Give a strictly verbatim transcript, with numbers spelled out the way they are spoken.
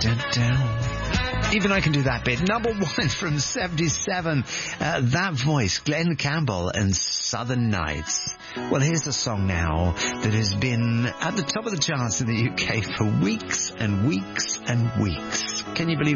Even I can do that bit. Number one from seventy-seven. Uh, that voice, Glenn Campbell and Southern Nights. Well, here's a song now that has been at the top of the charts in the U K for weeks and weeks and weeks. Can you believe